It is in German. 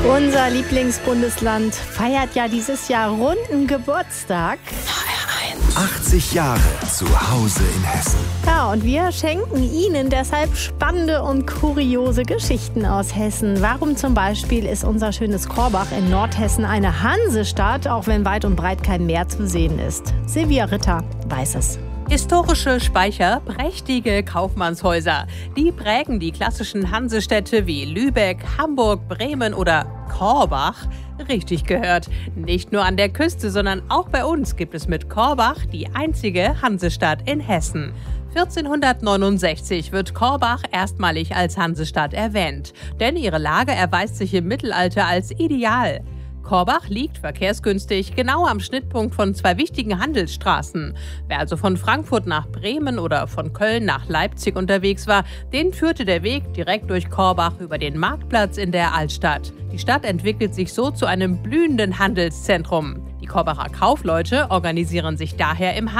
Unser Lieblingsbundesland feiert ja dieses Jahr runden Geburtstag. 80 Jahre zu Hause in Hessen. Ja, und wir schenken Ihnen deshalb spannende und kuriose Geschichten aus Hessen. Warum zum Beispiel ist unser schönes Korbach in Nordhessen eine Hansestadt, auch wenn weit und breit kein Meer zu sehen ist? Silvia Ritter weiß es. Historische Speicher, prächtige Kaufmannshäuser. Die prägen die klassischen Hansestädte wie Lübeck, Hamburg, Bremen oder Korbach. Richtig gehört. Nicht nur an der Küste, sondern auch bei uns gibt es mit Korbach die einzige Hansestadt in Hessen. 1469 wird Korbach erstmalig als Hansestadt erwähnt, denn ihre Lage erweist sich im Mittelalter als ideal. Korbach liegt verkehrsgünstig genau am Schnittpunkt von zwei wichtigen Handelsstraßen. Wer also von Frankfurt nach Bremen oder von Köln nach Leipzig unterwegs war, den führte der Weg direkt durch Korbach über den Marktplatz in der Altstadt. Die Stadt entwickelt sich so zu einem blühenden Handelszentrum. Die Korbacher Kaufleute organisieren sich daher im